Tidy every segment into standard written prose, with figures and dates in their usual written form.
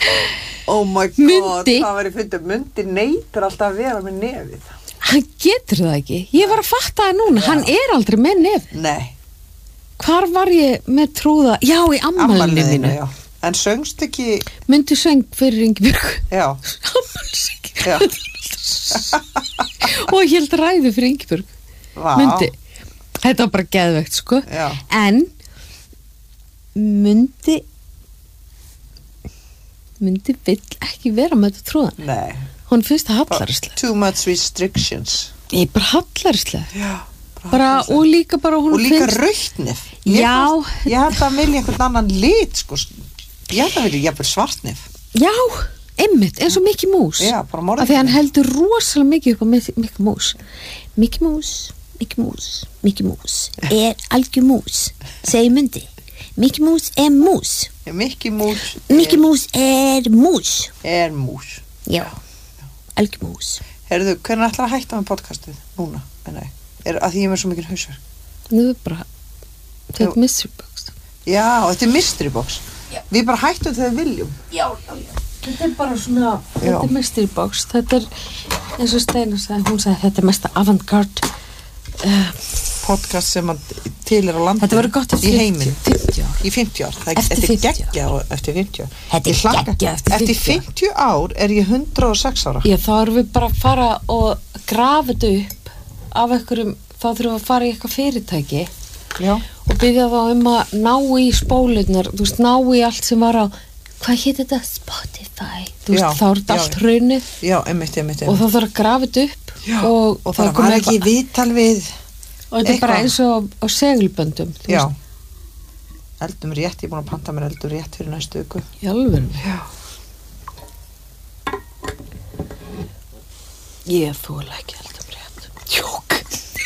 Oh my god, Mundi. það var í fundum. Mundi neitar alltaf að vera með nefið. Hann getur það ekki. Ég var að fatta það núna, hann aldrei með nef. Nei. Hvar var ég með trúða? Já, í ammælinu mínu. Já. En söngst ekki... Mundi söng fyrir Ingibjörgu. Já. Ammælsöng. Já. Og ég held ræðu fyrir Ingibjörgu. Vá. Mundi. Þetta var bara geðvegt, sko. Já. En Mundi vill ekki vera með þetta trúðan. Nei. Hún finnst það hallarislega. Too much restrictions. Ég er bara hallarislega. Já. Bara, og líka bara hún og líka finnst... rauðnef. Já. Ég held að vilja einhvern annan lit, sko. Ég held að vilja jafnvel svartnef. Já, einmitt, eins og Mickey Mouse. Já, bara morðin. Af því hann heldur rosalega mikið upp á Mickey Mouse. Mickey Mouse algjör mús, segir Mundi. Mickey Mouse mús. Mickey Mouse mús. Mús. Já, algjör mús. Heyrðu, hvernig ætlar að hætta með podcastið? Núna, nei. Að því ég er með svo mikil hausverk. Nú er bara, þetta er mystery box. Já, þetta er mystery box. Já. Við bara hættum þegar við viljum. Já. Þetta er bara svona, þetta er mystery box. Þetta er, eins og Steina sagði, hún sagði, þetta er mesta avant-garde podcast sem til á landinu. Þetta verður gott eftir 50 ár. Í 50 ár. Þetta er geggja eftir 50 ár. Þetta er geggja eftir 50 ár. Eftir 50 ár er ég 106 ára. Já, þá erum við bara að fara og grafa þetta upp af einhverjum, þá þurfum við að fara í eitthvað fyrirtæki. Já. Og biðja þá að ná í spólurnar, þú veist, ná í allt sem var á, hvað hétt þetta? Spotify. Þú veist, þá er þetta allt hraunið. Já, einmitt. Og þá þarf að grafa þetta upp. Já, og það var ekki viðtal við og þetta er bara eins og á seglböndum. Já. Eldum rétt, ég er búin að panta mér eldur rétt fyrir næstu viku. Í alvöru? Já. Ég þola ekki eldum rétt. Tjók.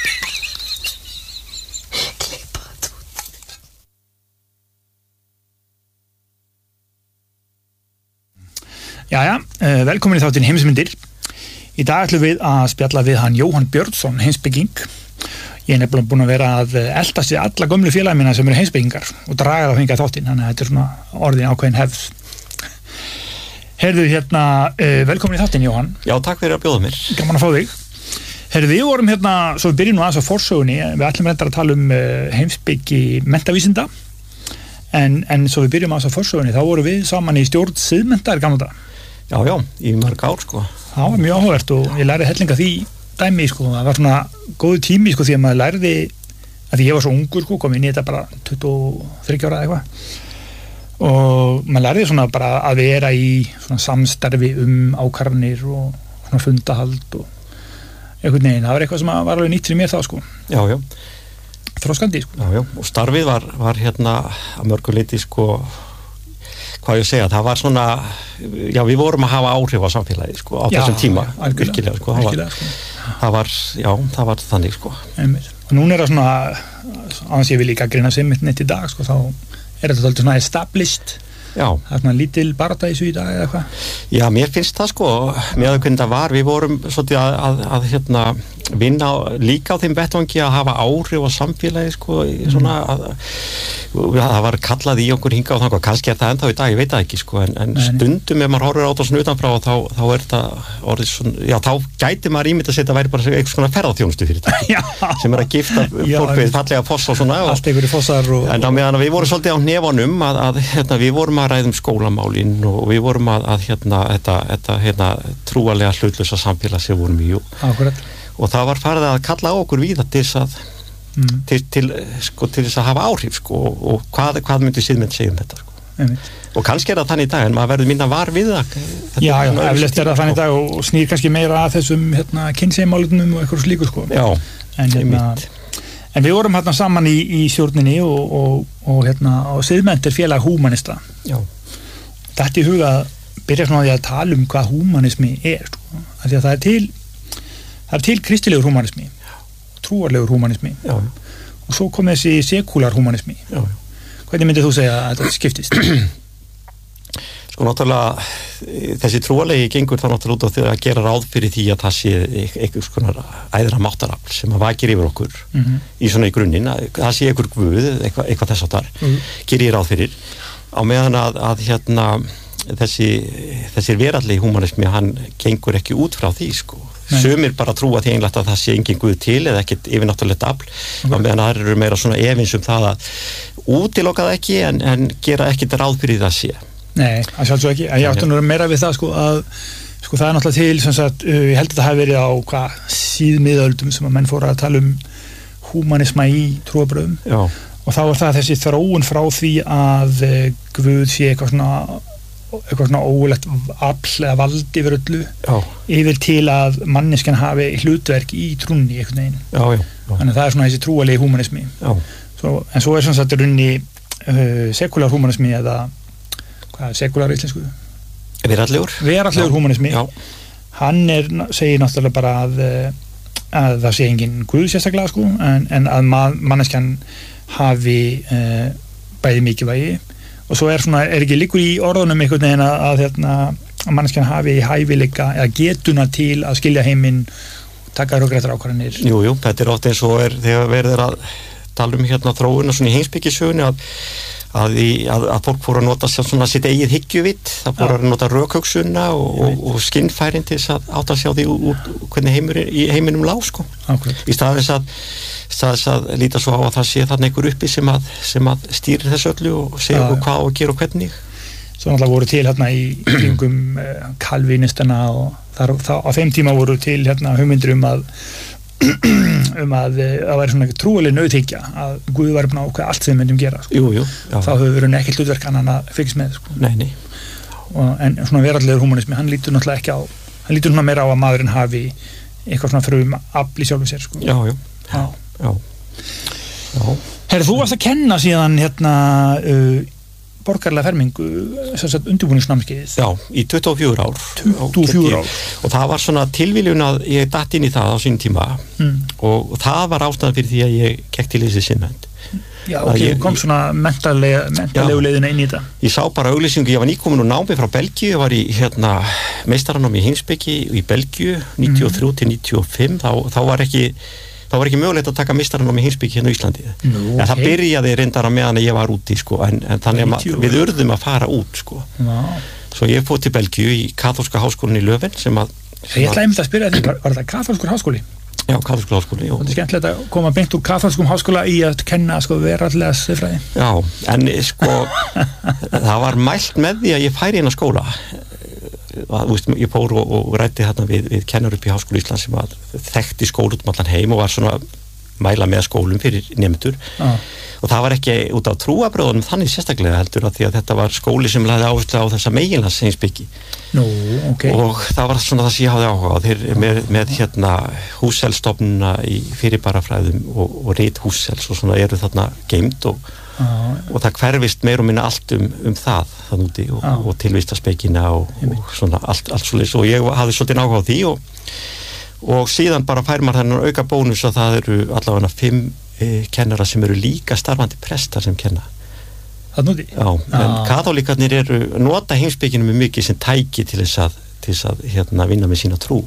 Klippa þetta út. Jæja, velkomin í þáttinn Heimsmyndir. Í dag ætlum við að spjalla við hann Jóhann Björnsson, heimspeking. Ég er nefnilega búin að vera að elta sig alla gömlu félaga mína sem eru heimspekingar og draga þá hingað þáttinn, þannig að þetta er svona orðin ákveðin hefð. Heyrðu hérna, velkomin í þáttinn Jóhann. Já, takk fyrir að bjóða mér. Gaman að fá þig. Heyrðu, við vorum hérna, svo við byrjum nú aðeins á forsögunni, við ætlum reyndar að tala um heimspeki menntavísinda, en svo við byrjum aðeins á forsögunni, þá vorum við saman í stjórn siðmenntar gamla daga. Já, í mörg ár, sko. Það var mjög áhugavert og ég lærði hellinga því dæmi, sko, það var svona góðu tími, sko, því að maður lærði, að því ég var svo ungur, sko, kom inn í þetta bara 23 ára eða eitthvað og maður lærði svona bara að vera í svona samstarfi ákvarðanir og svona fundahald og einhvern veginn, það var eitthvað sem var alveg nýtt fyrir mér þá, sko. Já. Þroskandi, sko. Já, og starfið var hérna að mörgu leyti, sko, hvað ég segja, það var svona, já, við vorum að hafa áhrif á samfélagi, sko, á þessum tíma, virkilega, sko, það var þannig, sko. Og núna er það svona, annars ég vil líka greina sem mitt í dag, sko, þá er þetta alltaf svona established, já. Það er svona lítil barata í þessu í dag eða eitthvað. Já, mér finnst það, sko, með að hvernig það var, við vorum svolítið að hérna, vinna líka á þeim vettvangi að hafa áhrif á samfélagi, sko, svona það var kallað í okkur hingað og þangað, kannski er það ennþá í dag, ég veit það ekki, sko, en stundum ef maður horfir á þetta svona utanfrá þá er þetta orðið svona, já, þá gæti maður ímyndað að þetta væri bara eitthvað svona ferðaþjónustu fyrirtæki sem er að gifta fólk við fallega fossa og svona allt einhverju fossar og en á meðan við vorum svolítið á hnefanum að við vorum að ræða skólamálin og við vorum að þetta trúarlega hlutlausa samfélag sem vorum í og það var farið að kalla á okkur víða til þess að til þess að hafa áhrif, sko, og hvað myndi siðmenn segja um þetta, sko. Og kannski er það þannig í dag en maður verður minna var við það. Já, eflaust er það þannig í dag og snýr kannski meira að þessum kynsegmálunum og eitthvað slíku, sko. Já, en við vorum saman í stjórninni og siðmennt er félag húmanista. Já. Þetta í huga byrja svona á því að tala um hvað húmanismi er, sko. Af því að það er til kristilegur húmanismi, trúarlegur húmanismi og svo kom þessi sekúlar húmanismi. Já. Hvernig myndir þú segja að þetta skiptist? Sko náttúrulega þessi trúarlegi gengur þá náttúrulega út á því að gera ráð fyrir því að það sé einhvers konar æðra máttarafl sem að vakir yfir okkur í svona í grunninn, að það sé einhver guð eitthvað þess að þar gerir ráð fyrir á meðan að þessir veraldlegi húmanismi, hann gengur ekki út frá því, sko. Sumir bara trúa því einlægt að það sé engin guð til eða ekkert yfirnáttúrulegt afl, á meðan aðrir eru meira svona efins það að útiloka það ekki en gera ekkert ráð fyrir það sé. Nei, það sjálfsög ekki. Ég átti nú meira við það, sko, að sko það náttúrulega til, sem sagt, ég held að það hafi verið á síðmiðöldum sem að menn fóru að tala húmanisma í trúarbrögðum. Já. Og þá það þessi þróun frá því að Guð sé eitthvað svona ógulegt afl eða vald yfir öllu yfir til að manneskjan hafi hlutverk í trúnni einhvern veginn. Já. Þannig það svona þessi trúarlegi húmanismi. En svo svona satt runni sekular húmanismi eða sekular íslensku? Veraldlegur húmanismi. Já. Hann segir náttúrulega bara að það sé engin Guð sérstaklega, sko, en að manneskjan hafi bæði mikilvægi og svo ekki líkur í orðunum einhvern veginn að manneskjan hafi hæfileika eða getuna til að skilja heiminn og taka rökréttar ákvarðanir. Jú, þetta oft eins og þegar verður að tala þróun og svona í heimspekisögunni að fólk fóru að nota svona sitt eigið hyggjuvitt, það fóru að nota rökhugsunna og skinnfærin til þess að átta sig á því hvernig heiminum lá, sko. Í staðins að líta svo á að það sé þarna einhver uppi sem að stýrir þessu öllu og segja hvað á að gera og hvernig. Svo náttúrulega voru til í kringum kalvínistana og á þeim tíma voru til hugmyndir um að það væri svona trúaleg nauðhyggja að Guð væri búinn að ákveða allt sem við myndum gera, sko. Jú. Þá hefur verið ekkert hlutverk annan að fylgst með, sko. Nei. En svona veraldlegur húmanismi, hann lítur náttúrulega ekki á, hann lítur svona meira á að maðurinn hafi eitthvað svona frum afl í sjálfu sér, sko. Já. Herri, þú varst að kenna síðan borgarlega fermingu, undirbúningsnámskeiðið. Já, í 24 ár. 24 ár. Og það var svona tilviljun að ég datt inn í það á sínum tíma og það var ástæðan fyrir því að ég gekk til þessi sinnmönd. Já, kom svona mentalegu leiðina inn í þetta. Ég sá bara auglýsingu, ég var nýkomin úr námi frá Belgíu, ég var í meistaranámi í heimspeki í Belgíu 93 til 95, þá var ekki mögulegt að taka meistaranám í heimspeki hérna í Íslandi. En það byrjaði reyndar að meðan ég var úti, sko, en þannig að við urðum að fara út, sko. Svo ég fór til Belgíu í kaþólska háskólann í Löwen Ég ætlaði að spyrja því, var það kaþólskur háskóli? Já, kaþólskur háskóli. Það skemmtilegt að koma beint úr kaþólskum háskóla í að kenna, sko, veraldlega siðfræði. Já, en sko það var mælt með því að ég færi inn á skóla. Ég fór og ræddi þarna við kennar upp í Háskóla Íslands sem að þekkti skóla út allan heim og var svona mæla með skólum fyrir nemendur og það var ekki út af trúarbrögðunum þannig sérstaklega heldur að því að þetta var skóli sem lagði áherslu á þessa meginlands heimspeki og það var svona það sem ég hafði áhuga á þeir með hússelstofnuna í fyrirbarafræðum og rit hússels og svona eru þarna geymd og það hverfist meir og minna allt það þann úti og tilvistarspekina og svona allt svoleiðis og ég hafði svolítið áhuga á því og síðan bara fær maður þennan auka bónus að það eru allavega 5 kennara sem eru líka starfandi prestar sem kenna. Það núti? Já, en kaþólikarnir nota heimspekinu með mikið sem tæki til þess að vinna með sína trú.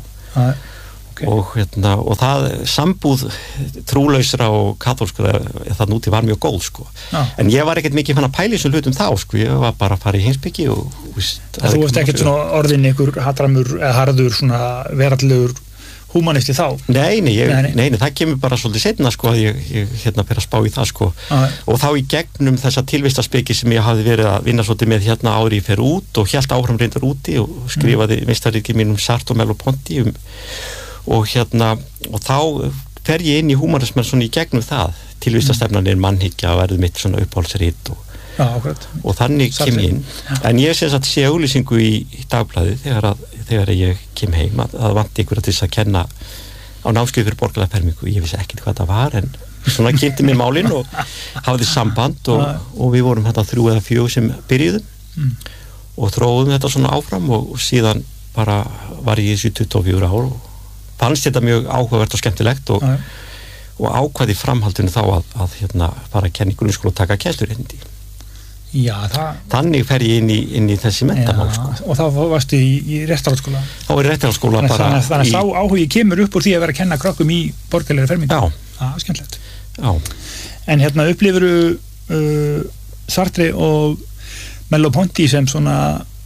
Og það sambúð trúlausra og kaþólskra það núti var mjög góð, sko. En ég var ekkert mikið fann að pæla þessum hlutum þá, sko. Ég var bara að fara í heimspeki og þú varst ekkert svona orðin ykkur hatramur eða harður svona veraldlegur húmanisti þá? Nei, það kemur bara svolítið seinna, sko, að ég fer að spá í það, sko. Og þá í gegnum þessa tilvistarspeki sem ég hafði verið að vinna svolítið með ári ég fer út og hélt áfram reyndar úti og skrifaði meistarritgerð mín Sartre og Merleau-Ponty og þá fer ég inn í húmanismann svona í gegnum það tilvistarstefnan mannhyggja og verður mitt svona uppáhaldsrit og þannig kem ég inn en ég sé auglýsingu í dagblaði þegar ég kem heim að vanti einhverja til þess að kenna á námskeið fyrir borgarlega fermingu ég vissi ekkert hvað það var en svona kynnti mér málin og hafði samband og við vorum 3 eða 4 sem byrjuðum og þróðum þetta svona áfram og síðan bara var ég í þessu 24 ár og fannst þetta mjög áhugavert og skemmtilegt og ákvaði framhaldinu þá að fara að kenna í grunnskóla og taka kennsluréttindi. Já, þannig fer ég inn í þessi menntamál, sko. Og þá varstu í réttarhaldsskóla? Þá var ég í réttarhaldsskóla bara þannig að sá áhugi kemur upp úr því að vera að kenna krökkum í borgarlegri fermingu? Já. Skemmtilegt. Já. En upplifirðu Sartre og Merleau-Ponty sem svona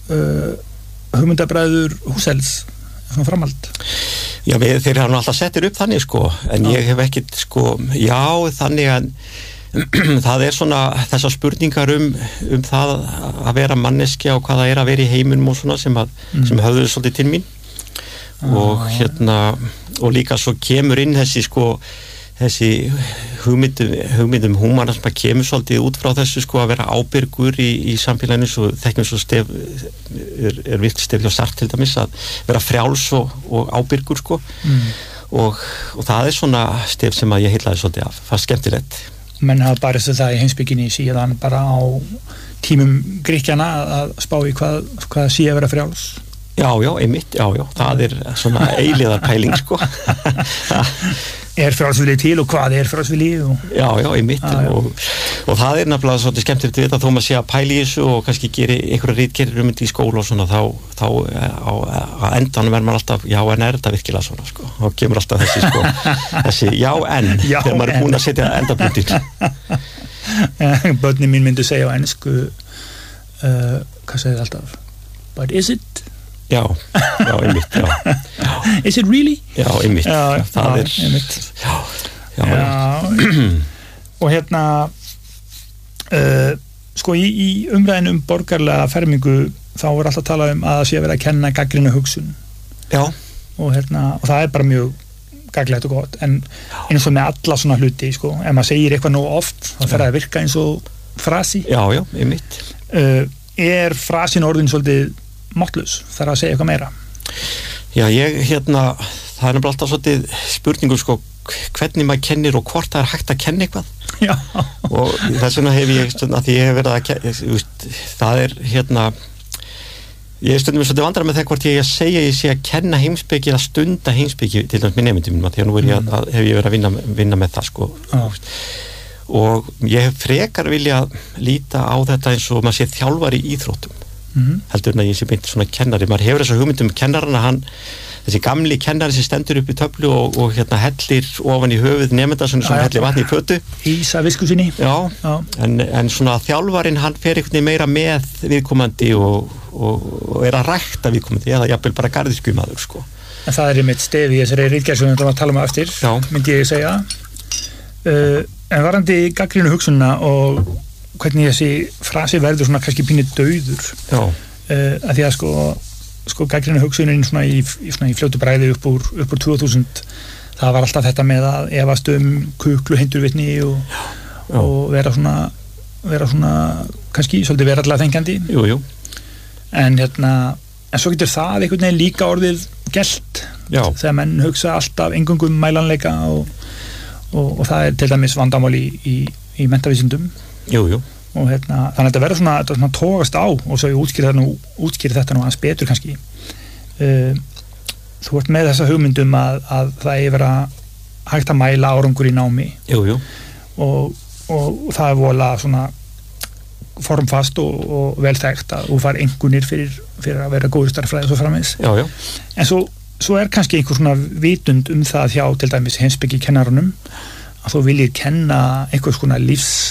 hugmyndabræður Husserls svona framhald. Já, þeir hafa alltaf settir upp þannig sko, en ég hef ekkit sko, já, þannig að það svona þessar spurningar það að vera manneskja og hvað það að vera í heiminum og svona sem höfðu svolítið til mín og og líka svo kemur inn þessi hugmyndum húmana sem kemur svolítið út frá þessu sko að vera ábyrgur í samfélaginu, svo þekkjum svo stef virkt stef hjá Sartre til dæmis að vera frjáls og ábyrgur sko og það svona stef sem að ég heillaði svolítið af, það skemmtilegt. Menn hafa barist það í heimspekinni síðan bara á tímum Grikkjana að spá í hvað sé að vera frjáls. Já, einmitt, það svona eilíðarpæling sko. Frjálsvilji til og hvað frjálsvilji? Já, einmitt og það nefnilega svolítið skemmtilegt við þetta þó maður sé að pæli þessu og kannski geri einhverja ritgerðir í skóla og svona þá á endanum maður alltaf já en þetta virkilega svona sko þá kemur alltaf þessi sko þessi já en þegar maður búin að setja endapunktin. Börnin mín myndu segja á ensku hvað segir alltaf? But is it? Já, einmitt, já. Is it really? Já, einmitt. Það einmitt. Já. Og sko í umræðinu borgarlega fermingu þá alltaf talað að það sé að vera að kenna gagnrýna hugsun. Já. Og það bara mjög gagnlegt og gott, en eins og með alla svona hluti, sko, ef maður segir eitthvað nógu oft, þá fer það að virka eins og frasi. Já, einmitt. Frasin orðin svolítið máttlaus, þarf að segja eitthvað meira. Já, það nefnilega alltaf svolítið spurningum sko, hvernig maður kennir og hvort það hægt að kenna eitthvað. Já. Og þess vegna hef ég að ég hef verið að það ég stundum svolítið vandrar með það hvort ég segja ég sé að kenna heimspeki eða stunda heimspeki til dæmis með nemendum mínum, því að nú hef ég verið að vinna með það sko. Og ég hef frekar vilja líta á þetta eins og maður sé þjálfari í íþróttum. Heldur en að ég sé beint svona kennari, maður hefur þessa hugmyndum kennarana, þessi gamli kennari sem stendur upp í töflu og hellir ofan í höfuð nemenda sem hellir vatni í fötu ísa visku sinni. Já. En svona þjálfarinn hann fer einhvern veginn meira með viðkomandi og að rækta viðkomandi eða jafnvel bara garðyrkjumaður sko. En það einmitt stef í þessari ritgerð sem við ætlum að tala um eftir, myndi ég segja. En varandi gagnrýnu hugsunna og hvernig þessi frasi verður svona kannski pínu dauður að því að sko gagnrýnu hugsunin svona í fljótu bræði upp úr 2000 það var alltaf þetta með að efast kuklu hindurvitni og vera svona kannski svolítið verallega þengjandi. Jú. En svo getur það einhvern veginn líka orðið gelt þegar menn hugsa alltaf engungum mælanleika og það til dæmis vandamál í menntavísindum. Jú. Og þannig að þetta verður svona tókast á og svo ég útskýri þetta nú aðeins betur kannski. Þú ert með þessa hugmyndum að það eigi vera hægt að mæla árangur í námi. Jú. Og það vola svona formfast og vel þekkt að þú fær einkunnir fyrir að vera góður stærðfræði og svo framvegis. Já. En svo er kannski einhver svona vitund það hjá til dæmis heimspeki kennarunum að þú viljir kenna einhvers konar lífs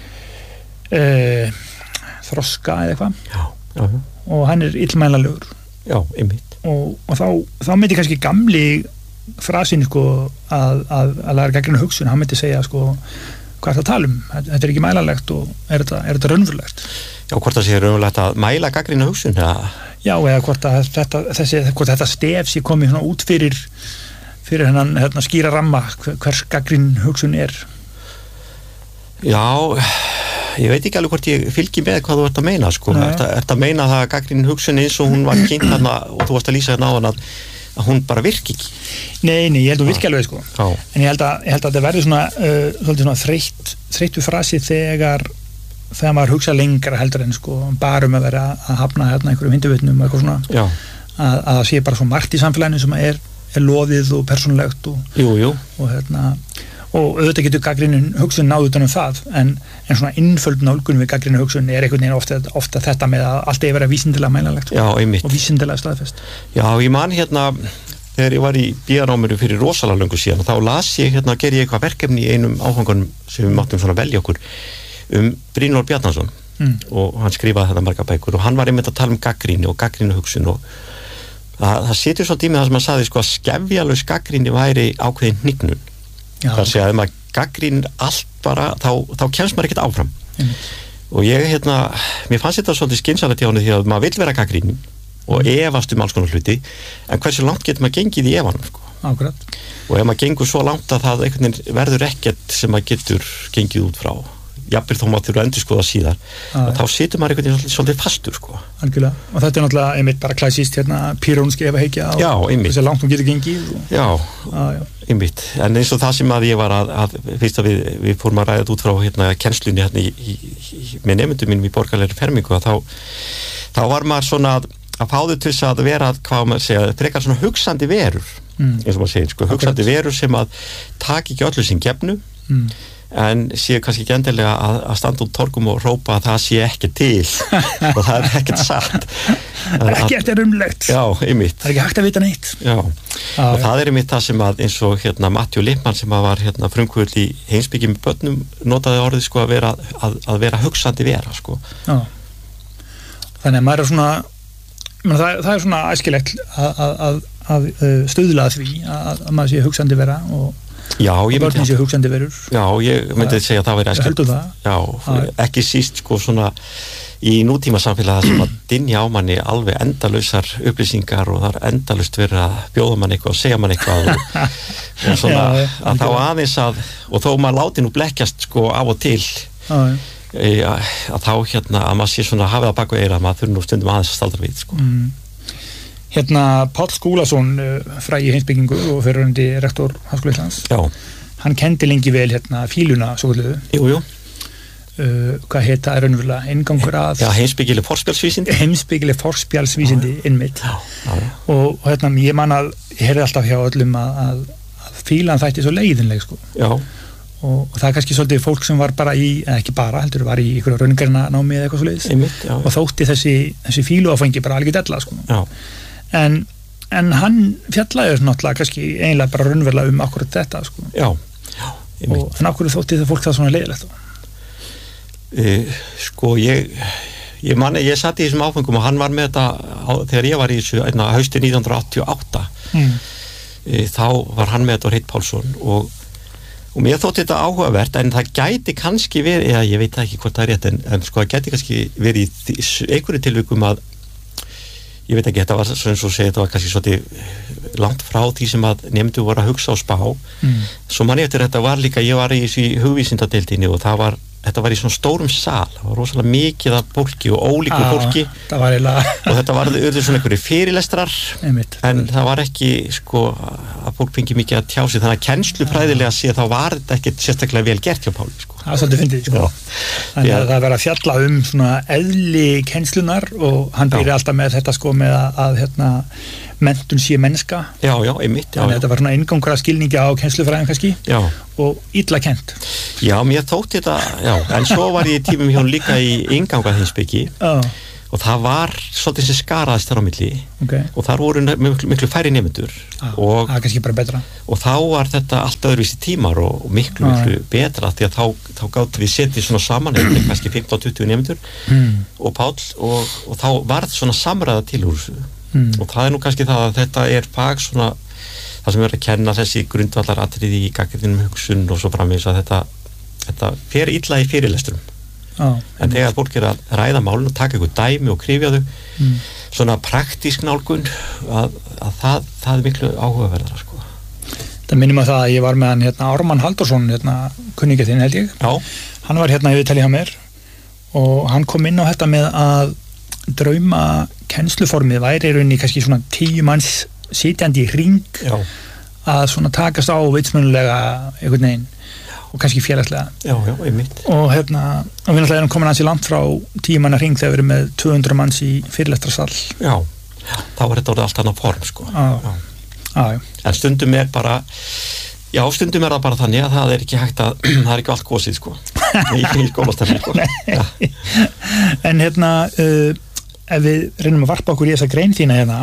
þroska eða eitthvað. Já. Og hann er illmælanlegur. Já, einmitt. Og þá myndi kannski gamli frasin sko að læra gagnrýna hugsun, hann myndi segja sko hvað er það að tala um? Þetta er ekki mælanlegt og er þetta raunverulegt? Já, hvort það sé raunverulegt að mæla gagnrýna hugsun? Já, eða hvort þetta stef sé komið svona út fyrir hennan skýra ramma hvers gagnrýn hugsun er. Já, ég veit ekki alveg hvort ég fylgi með hvað þú ert að meina sko. Ert að meina það að gagnrýnin hugsun eins og hún var kynnt þarna og þú varst að lýsa hérna á hann að hún bara virki ekki. Nei, ég held að hún virki alveg sko. En ég held að þetta verður svolítið svona þreyttu frasi þegar maður hugsa lengra heldur en sko bara að vera að hafna einhverjum hindurvitnum eitthvað svona. Að það sé bara svo margt í samfélaginu sem er loðið og persónulegt Jú. Og auðvitað getur gagnrýnin hugsun náð utan það, en svona innföld nálgun við gagnrýnin hugsun er einhvern veginn ofta þetta með að allt eigi vera vísindilega mælanlegt og vísindilega staðfest. Já, ég man þegar ég var í BA-náminu fyrir rosalega löngu síðan, þá las ég, gerði ég eitthvað verkefni í einum áfangunum sem við máttum svona velja okkur Brynjólf Bjarnason og hann skrifaði þetta margar bækur og hann var einmitt að tala gagnrýni og gagnrýni hugsun og það situr svolítið í mig það sem hann sagði sko að skefjalaus gagnrýni væri ákveðin hnignun. Það sé að ef maður gagnrýnir allt bara þá kemst maður ekkert áfram. Og ég mér fannst þetta svolítið skynsamlegt hjá honum því að maður vill vera gagnrýnin og efast alls konar hluti en hversu langt getur maður gengið í efanum sko. Akkurat. Og ef maður gengur svo langt að það einhvern veginn verður ekkert sem maður getur gengið út frá jafnvel þó maður þurfa að endurskoða síðar þá situr maður einhvern veginn svolítið fastur sko. Algjörlega, og þetta náttúrulega einmitt bara klassískt pírónski efahyggja og þessi langt hún getur gengið Já, einmitt, en eins og það sem að ég var að fyrst að við fórum að ræða út frá kennslunni með nemendum mínum í borgarlegri fermingu að þá var maður svona að fá þau til þess að vera hvað maður segja, frekar svona hugsandi verur eins og maður segir, sko, hugsandi verur sem að taki ekki öllu sem gefnu en séu kannski ekki endilega að standa út torgum og rópa að það sé ekki til og það er ekkert satt ekkert umlegt já, einmitt það er ekki hægt að vita neitt já. Og það er einmitt það sem að eins og Matthew Lipman sem að var frumkvöld í heimspeki með börnum notaði orðið sko að vera hugsandi vera sko já. Þannig að maður er svona það er svona æskilegt að stuðla að því að maður sé hugsandi vera og Já, ég myndi séu hugsandi verur. Já, ég myndi segja að það væri æskilegt. Já, ekki síst sko svona í nútíma samfélagi sem að dynja á manni alveg endalausar upplýsingar og það er endalaust verið að bjóða manni eitthvað og segja manni eitthvað og svona að þá aðeins að og þó maður láti nú blekkjast sko af og til að þá að maður sé svona hafið að baka eira að maður þurfi nú stundum aðeins að staldra við sko. Páll Skúlason frægi heimspekingu og fyrrverandi rektor Háskóla Íslands hann kendi lengi vel fíluna svokölluðu Jú hvað heita raunverulega inngangur að heimspekileg forspjallsvísindi innmitt og ég man að ég heyrði alltaf hjá öllum að fílan þætti svo leiðinleg sko og það er kannski svolítið fólk sem var bara ekki bara, heldur var í einhverju raungarna námi eða eitthvað svoleiðis og þótti þessi fíluáfengi bara alveg della sko en hann fjallaði náttúrulega kannski eiginlega bara raunverulega akkurat þetta sko en akkurat þótti það fólk það svona leiðilegt sko ég manni, ég satt í þessum áfengum og hann var með þetta þegar ég var í þessu hausti 1988 þá var hann með þetta og Hreit Pálsson og mér þótti þetta áhugavert en það gæti kannski verið, ég veit ekki hvort það er rétt en sko það gæti kannski verið í einhverju tilvikum að ég veit ekki, þetta var eins og segja, þetta var kannski svolítið langt frá því sem að nemendur voru að hugsa og spá svo manni eftir þetta var líka, ég var í þessu hugvísindadeildinni og þetta var í svona stórum sal, það var rosalega mikið af fólki og ólíku fólki og þetta var auðvitað svona einhverju fyrirlestrar en það var ekki sko að fólk fengi mikið að tjá sig þannig að kennslufræðilega sé þá var þetta ekkert sérstaklega vel gert hjá Páli sko. Það er svolítið fyndið sko. Þannig að það verið að fjalla svona eðli kennslunar og hann byrja alltaf með þetta sko með að menntun sé mennska einmitt þannig að þetta var svona inngangur að skilningi á kennslufræðin kannski og illa kennt mér þótti þetta en svo var ég í tímum hjá líka í innganga heimspeki og það var svolítið sem skaraðist þar á milli og þar voru miklu færri nemendur og það er kannski bara betra og þá var þetta allt öðruvísi tímar og miklu betra því að þá gátum við setið svona saman kannski 15-20 nemendur og Páll og þá var þetta svona samræða til úr þessu og það er nú kannski það að þetta er fag svona það sem er að kenna þessi grundvallaratriði í gagnrýnum hugsun og svo framvegis að þetta fer illa í fyrirlesturum en þegar fólk er að ræða málun og taka eitthvað dæmi og krifja þau svona praktísk nálgun að það er miklu áhugaverðara sko. Það minnum að það að ég var með hann Ármann Halldórsson kunningja þinn held ég hann var í viðtali hjá mér og hann kom inn á þetta með að drauma kennsluformið væri í rauninni kannski svona 10 manns sitjandi í hring að svona takast á vitsmunulega einhvern veginn og kannski félagslega einmitt og við náttúrulega erum komin hans í land frá 10 manna hring þegar við erum með 200 manns í fyrirlestrasal þá er þetta orðið allt annað form sko en stundum er stundum er það bara þannig að það er ekki hægt að það er ekki allt gósið sko í skólastarfi sko en ef við reynum að varpa okkur í þessa grein þína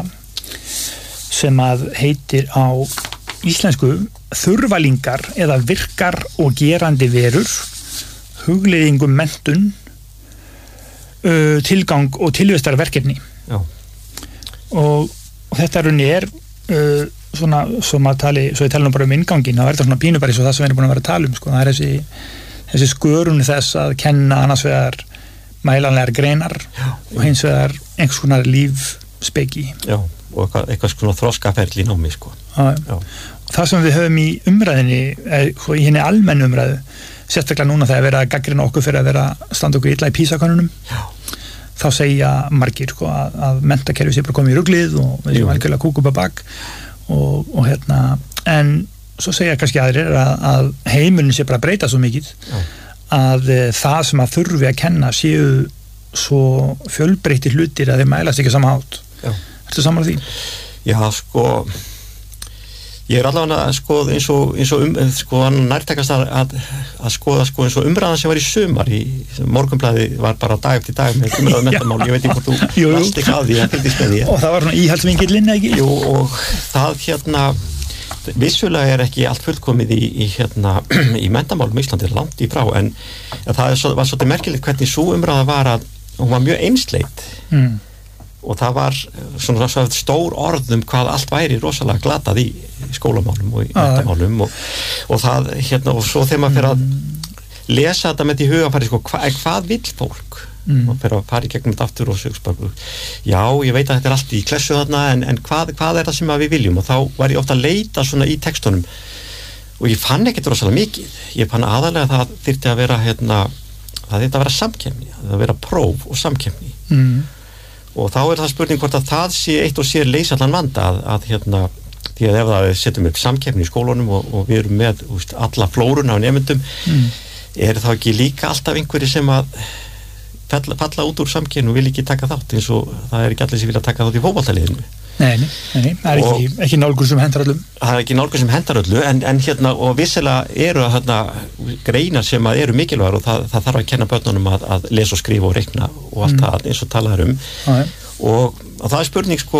sem að heitir á íslensku þurfalingar eða virkar og gerandi verur hugleiðingum menntun, tilgang og tilvistarverkefni. Já. Og þetta svona, svo ég tala nú bara inngangin, það þetta svona pínu bara eins og það sem við erum búin að vera að tala sko, það þessi skörun þess að kenna annars vegar mælanlegar greinar og hins vegar einhvers konar lífspeki. Já, og eitthvað svona þroskaferli í námi, sko. Já. Það sem við höfum í umræðinni, í henni almennu umræðu, sérstaklega núna þegar verið að gaggrina okkur fyrir að vera standa okkur illa í PISA-könnunum, þá segja margir sko, að menntakerfi sé bara komið í ruglið og við séum algjörlega kúkubabak og en svo segja kannski aðrir að heimurinn sé bara að breyta svo mikið að það sem að þurfi að kenna séu svo fjölbreyttir hlutir að þeir mælast ekki sama hátt. Ertu sammála því? Já, sko ég allavega sko eins og sko nærtækast að skoða sko eins og umræðan sem var í sumar í Morgunblaði var bara dag eftir dag með umræðu menntamál, ég veit ekki hvort þú varst ekki að því að fylgdist með því. Og það var svona íhaldsvingillinn, ekki? Jú, og það vissulega ekki allt fullkomið í menntamálum í Íslandi, langt í frá, en það var svolítið merkilegt hvernig sú umræða var að hún var mjög einsleit. Og það var svona stór orð hvað allt væri rosalega glatað í skólamálum og í menntamálum og það og svo þegar maður fer að lesa þetta með því hugafæri sko, hvað vill fólk? Maður fer að fara í gegnum þetta aftur og sögsparku. Já, ég veit að þetta allt í klessu þarna en hvað það sem við viljum? Og þá var ég ofta að leita svona í textunum og ég fann ekkert rosalega mikið. Ég fann aðalega að það þyrfti að vera það þyrfti að vera samkeppni, að vera próf og samkeppni. Og þá það spurning hvort að það sé eitt og sér leysa allan vanda að því að ef það setjum upp samkeppni í skólunum og við erum með alla flóruna af nemendum þá ekki líka alltaf einhverjir sem að falla út úr samkeppni og vil ekki taka þátt eins og það ekki allir sem vilja taka þátt í fótboltaliðinu. Nei, það ekki nálgur sem hendar öllu. Það ekki nálgur sem hendar öllu en og vissilega eru greinar sem að eru mikilvægar og það þarf að kenna börnunum að lesa og skrifa og reikna og allt það eins og talaður og það spurning sko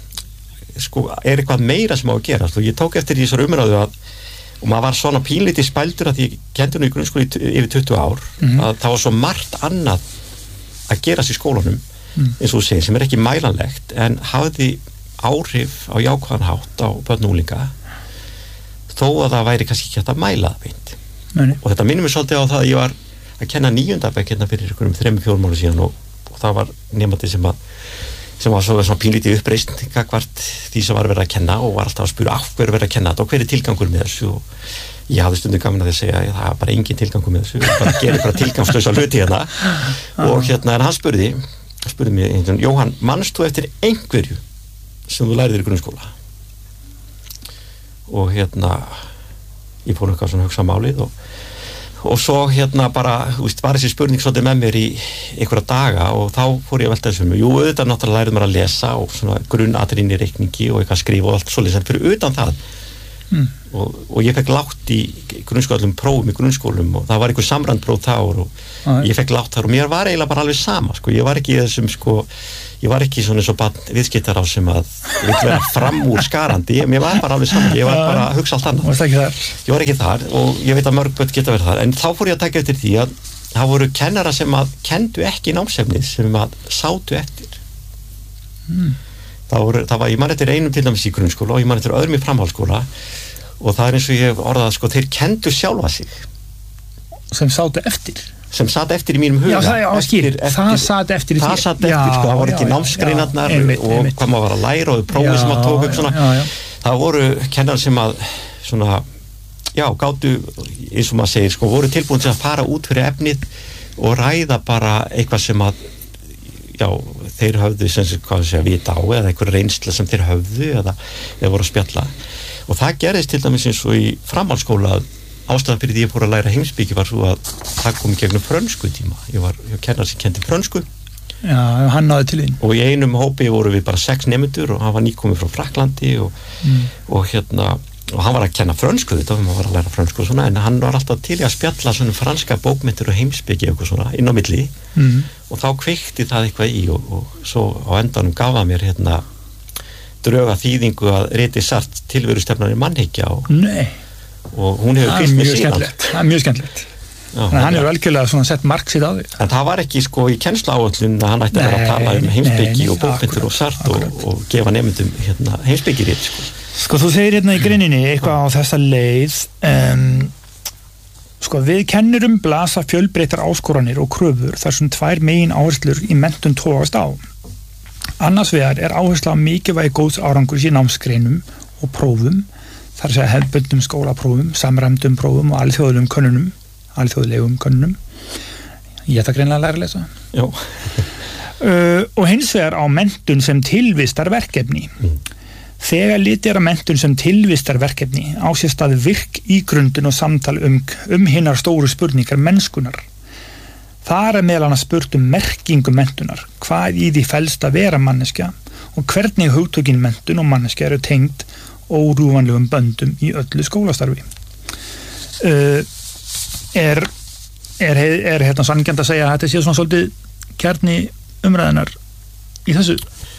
eitthvað meira sem á að gera og ég tók eftir í þessar umræðu og maður var svona pínlítið spældur að ég kendi nú í grunnskóli yfir 20 ár að það var svo margt annað að gerast í skólanum eins og þú segir sem ekki mælanlegt en hafði áhrif á jákvæðan hátt á börn og unglinga þó að það væri kannski ekki hægt að mæla það beint. Og þetta minnir mig svolítið á það að ég var að kenna 9. bekk fyrir 3-4 mánuðum síðan og það var nemandi sem var svona pínlítið uppreist gagvart því sem var verið að kenna og var alltaf að spura af hverju verið að kenna þetta og hver tilgangur með þessu og ég hafði stundum gaman að því að segja að það var bara engin tilgangur með þessu bara gerir bara tilgangslausa hluti og en hann spurði mér, Jóhann, manst þú eftir einhverju sem þú lærið í grunnskóla? Og ég fór eitthvað svona að hugsa málið og svo bara, var þessi spurning svolítið með mér í einhverja daga og þá fór ég að velta þessum jú, auðvitað náttúrulega lærið mér að lesa og svona grunnatriðin í reikningi og eitthvað skrifa og allt svolítið, en fyrir utan það og ég fekk lágt í grunnskólum prófum í grunnskólum og það var einhver samrændpróf þá og ég fekk lágt þar og mér var eiginlega bara alveg sama ég var ekki þessum ég var ekki svona eins og barn viðskiptará sem að vill vera fram úr skarandi mér var bara alveg sama, ég var bara að hugsa allt annað ég var ekki þar og ég veit að mörg börn geta verið þar en þá fór ég að taka eftir því að það voru kennara sem að kendu ekki námsefnið sem að sátu eftir það var, ég man eftir einum til dæmis í grunnskóla og ég man eftir öðrum í framhaldsskóla og það eins og ég hef orðað þeir kendu sjálfa sig sem sátu eftir sem satt eftir í mínum huga það satt eftir það voru ekki námsgreinarnar og hvað maður var að læra og prófið sem maður tók upp svona það voru kennar sem að svona, gátu eins og maður segir, voru tilbúin til að fara út fyrir efnið og ræða bara eitthvað sem að þeir höfðu sem hvað sé að vita á eða einhver reynsla sem þeir höfðu eða voru að spjalla og það gerðist til dæmis eins og í framhaldsskóla ástæðan fyrir því ég fór að læra heimspeki var svo að það kom í gegnum frönsku tíma ég kennar sem kendi frönsku hann náði til þín og í einum hópi voru við bara 6 nemendur og hann var nýkomið frá Frakklandi og hann var að kenna frönsku þetta og hann var að læra frönsku og svona en hann var alltaf til að spjalla svona franska bókmyndir og heimspeki eitthvað svona inn á milli og þá kveikti það eitthvað í og svo á endanum gaf það mér dröga þýðingu að riti Sartre tilverustefnarnir mannhyggja og hún hefur kvist mér síðan það er mjög skemmtilegt Þannig að hann er algjörlega svona sett mark sitt á því. En það var ekki sko í kennsluáætlun að hann ætti að vera að tala heimspeki og bókmyndir og Sartre og gefa nemyndum heimspekirít sko. Sko þú segir í greininni eitthvað á þessa leið sko við kennurum blasa fjölbreyttar áskoranir og kröfur þar sem 2 megin áherslur í menntun togast á. Annars vegar áhersla á mikilvægi góðs árangurs í námsgreinum og prófum, þar að segja hefðbundnum skólaprófum, samræmdum prófum og alþjóðlegum könnunum. Ég ætla greinilega að læra að lesa. Já. Og hins vegar á menntun sem tilvistarverkefni. Þegar litið á menntun sem tilvistarverkefni á sér stað virk ígrundun og samtal hinnar stóru spurningar mennskunar. Þar meðal annars spurt merkingu menntunar, hvað í því felst að vera manneskja og hvernig hugtökin menntun og manneskja eru tengd órjúvanlegum böndum í öllu skólastarfi. Er sanngjarnt að segja að þetta sé svona svolítið kjarni umræðinar í þessu?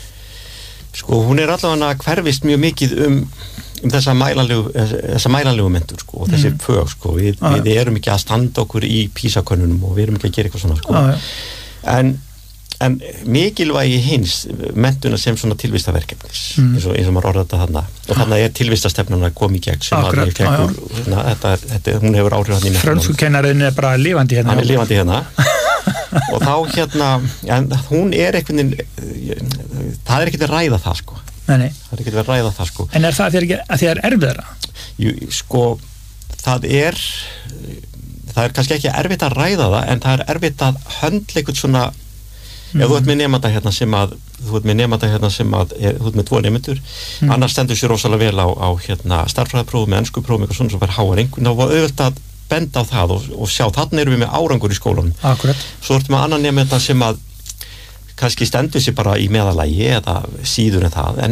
Sko, hún allavega hverfist mjög mikið þessa mælanlegu menntun sko, og þessi fög, sko, við erum ekki að standa okkur í PISA-könnunum og við erum ekki að gera eitthvað svona, sko. En mikilvægi hins menntuna sem svona tilvistaverkefnis eins og maður orðar þetta þarna og þarna tilvistastefnan að koma í gegn sem að ég fekkur, hún hefur áhrif hann í menntuna. Frönskukennarinn bara lifandi hérna. Hann lifandi hérna og þá en hún einhvern veginn það ekkert að ræða það sko. Nei. Það ekkert að ræða það sko. En það að því er erfiðara? Jú, sko, það er kannski ekki erfitt að ræða það en það er erfitt að höndla eitthvað svona ef þú ert með nemanda hérna sem að þú ert með 2 nemendur annars stendur sér rosalega vel á stærðfræðiprófum með enskuprófum eitthvað svona sem fær háar einhvern þá var auðvitað að benda á það og sjá þarna erum við með árangur í skólanum. Akkurat. Svo ertu með annan nemanda sem að kannski stendur sér bara í meðalagi eða síður en það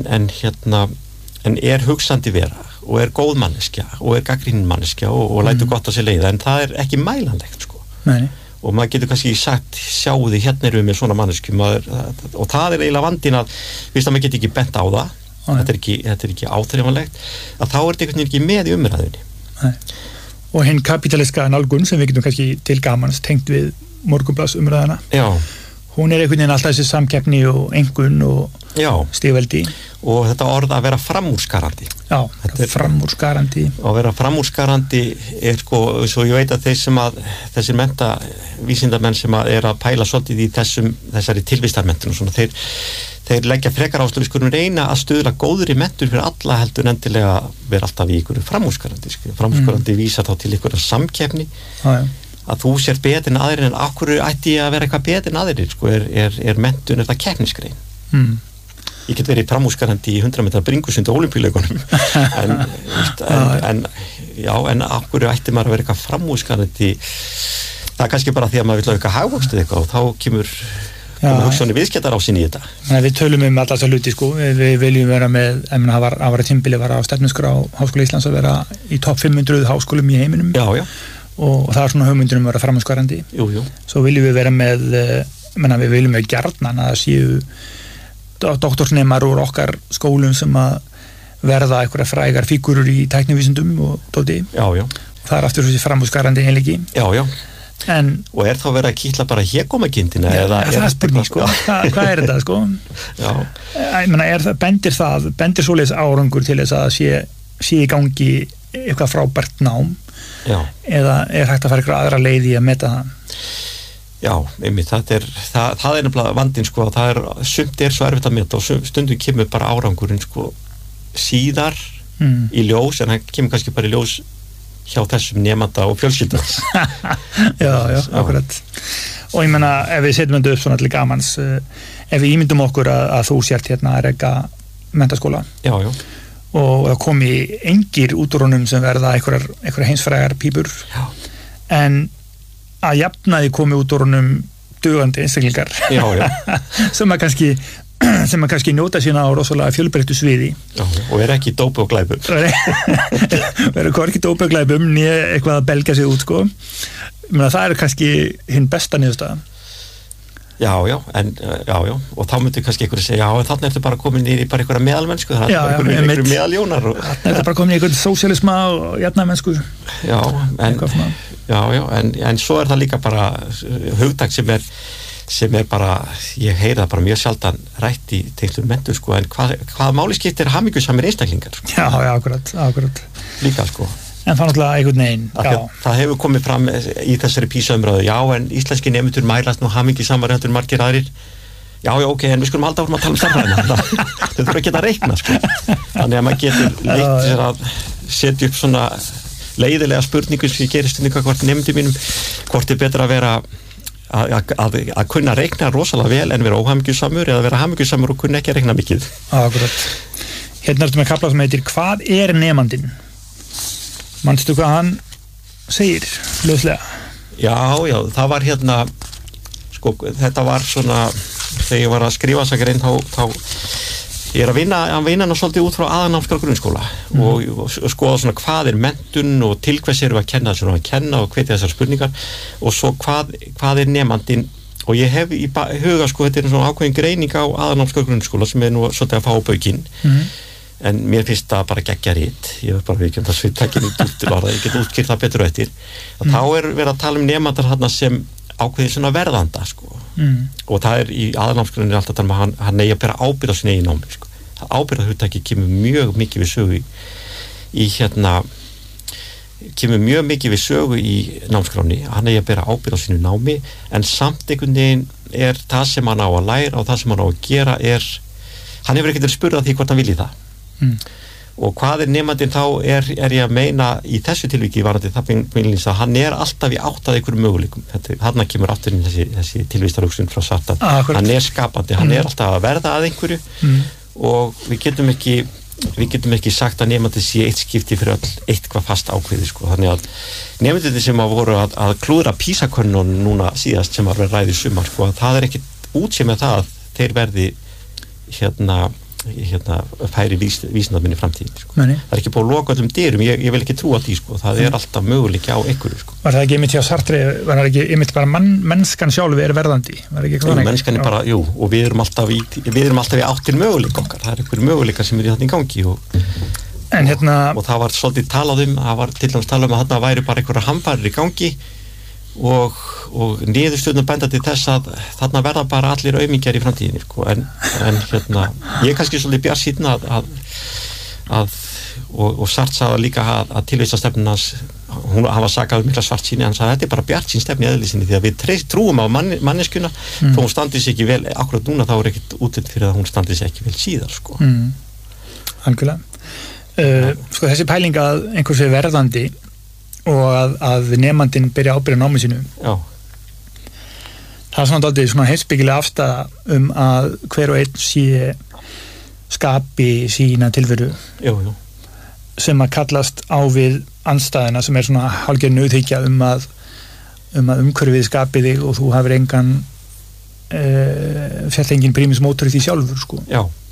en er hugsandi vera og er góð manneskja og er gagnrýnin manneskja og lætur gott á sér leiða en það er ekki mælanlegt sko. Nei. Og maður getur kannski sagt sjáu því hérna erum við með svona manneskjum og það er eiginlega vandinn að fyrst að maður getur ekki bent á það þetta er ekki áþreifanlegt að þá er þetta einhvern veginn ekki með í umræðunni. Nei. Og hinn kapitaliska nálgun sem við getum kannski til gamans tengt við Morgunblaðs umræðana. Já. Hún einhvern veginn alltaf þessi samkeppni og engun og stigveldi. Og þetta orð að vera framúrskarandi. Já, framúrskarandi. Og að vera framúrskarandi sko, svo ég veit að þessir vísindamenn sem að pæla svolítið í þessari tilvistarmenntun og svona, þeir leggja frekar áslur við skulum reyna að stuðla góðri menntun fyrir alla heldur endilega vera alltaf í ykkur framúrskarandi. Framúrskarandi vísa þá til ykkur samkeppni. Að þú sér betur en aðrir en akkur ætti að vera eitthvað betur en aðrir sko, er menntun þetta keppnisgrein. Ég get verið framúrskarandi í 100 metra bringusund á Ólympíuleikunum en akkur ætti maður að vera eitthvað framúrskarandi það er kannski bara því að maður vil auka hagvöxtu eitthvað og þá kemur hugsanir viðskiptarásin í þetta. Við tölum alla þessa hluti sko, við viljum vera með það var tímbili var á stefnuskrá Háskóla Íslands að vera í topp 500 háskólum í heiminum. Já. Og það er svona hugmyndunum að vera framúrskarandi. Jú. Svo viljum við vera með við viljum með gjarnan að séu doktorsnemar úr okkar skólum sem að verða einhverja frægar fígurur í tæknivísindum og tóti. Já. Það er aftur þessi framúrskarandi einleiki. Já. Og er þá verið að kýtla bara hégómakindina? Það er spurning sko. Hvað er þetta sko? Já. Bendir svoleiðis árangur til þess að sé í gangi eitthvað frábært nám? Já. Eða er hægt að fara ykkur aðra leiði að meta það? Já, einmitt, það er nefnilega vandinn sko, sumt er svo erfitt að meta og stundum kemur bara árangurinn sko síðar í ljós en hann kemur kannski bara í ljós hjá þessum nemanda og fjölskyldans. Já, akkurat. Og ég meina, ef við setjum þetta upp svona til gamans, ef við ímyndum okkur að þú sért hérna að reka menntaskóla. Já. Og það komi engir út úr honum sem verða einhverjar heimsfrægar pípur. Já. En að jafnaði komi út úr honum dugandi einstaklingar. Já. sem að kannski njóta sína á rosalega fjölbreyttu sviði. Já, og er ekki dópi og glæpum. Verður hvorki dópi og glæpum né eitthvað að belga sig út sko. Það er kannski hinn besta niðurstaða. Já, og þá myndir kannski einhverju segja, já, þannig er þetta bara komin í bara einhverja meðalmennsku, það er bara einhverju meðaljónar. Þannig er þetta bara komin í einhverju sósialisma og jafnamennsku. Já, en svo það líka bara hugtak sem bara, ég heyri það bara mjög sjaldan rætt í tengslum menntun sko, en hvað máli skiptir hamingjusamir einstaklingar sko. Já, akkurat líka sko. En það náttúrulega einhvern veginn það hefur komið fram í þessari PISA-umræðu, en íslenski nemendur mælast nú hamingjusamari heldur en margir aðrir. Já, ok, en við skulum halda áfram að tala um stærðfræðina. Þau þurfa að geta reikna, sko. Þannig að maður getur leitt sér að setja upp svona leiðilega spurningu sem ég gerist hvort nemendum mínum, hvort betra að vera að kunna reikna rosalega vel en vera óhamingjusamur eða vera hamingjusamur og kunna ekki að reikna mikið. Akkurat. Hérna ertu með kafla sem heitir Hvað mandinn? Manstu hvað hann segir lauslega? Já, það var sko, þetta var svona þegar ég var að skrifa þessa grein þá ég að vinna nú svolítið út frá aðalnámskrá grunnskóla og skoða svona hvað menntun og til hvers erum við að kenna þessum að kenna og hvetja þessar spurningar og svo hvað nemandinn og ég hef í huga sko þetta svona ákveðin greining á aðalnámskrá grunnskóla sem nú svolítið að fá á baukinn en mér finnst það bara geggja rít ég hef bara vikjum það svittakinn út til orða ég get útkýrt það betur eftir og þá verið að tala nemandar þarna sem ákveðið svona verðanda sko og það í aðalnámskránni alltaf að hann eigi að bera ábyrgð á sinni eigin námi sko. Það ábyrgðarhugtakið kemur mjög mikið við sögu í námskránni hann eigi að bera ábyrgð á sínu námi en samt einhvern veginn það sem hann á að læra og það sem hann á að gera hann hefur ekkert að spurða því hvort hann vilji það og hvað nemandinn þá ég að meina í þessu tilviki varandi það beinlínis að hann alltaf í átt að einhverjum möguleikum þarna kemur aftur inn þessi tilvistarhugsun frá Sartre hann skapandi, hann alltaf að verða að einhverju og við getum ekki sagt að nemandinn sé eitt skipti fyrir eitthvað fast ákveði sko. Þannig að nemandinn sem voru að klúðra PISA-könnun núna síðast sem var verið ræðið í sumar sko, það ekkit útséð með það að þeir verði færi vísindamenn í framtíðin sko. Það ekki búið að loka öllum dyrum ég vil ekki trúa því sko. Það alltaf möguleiki á einhverju sko. Var það ekki einmitt hjá Sartre var það ekki einmitt bara mennskan sjálf verðandi var ekki eitthvað mennskan bara, jú, og við erum alltaf í áttir möguleika okkar það einhverju möguleika sem í þarna í gangi og það var svolítið talað það var til dæmis talað að þarna væri bara einhverja hamfarir í gangi og niðurstöðunum benda til þess að þarna verða bara allir aumingjar í framtíðinni sko. en ég kannski svolítið bjartsýnn og Sartre sagði líka að tilvísastefnun hans hann var sakað mikla svartsýni hann sagði að þetta bara bjartsýn stefni í eðli sinni því að við trúum á manneskjuna þó hún standi sig ekki vel akkurat núna þá ekkert útlit fyrir að hún standi sig ekki vel síðar sko. Algjörlega sko þessi pæling að einhvers er verðandi og að nemandinn byrja ábyrgð á námi sínu það svona dálítið svona heimspekilega afstaða að hver og einn sé skapi sína tilveru sem að kallast á við andstæðina sem svona hálfgerð nauðhyggja að umhverfið skapi þig og þú hafir engan engin prímis mótor í því sjálfur sko.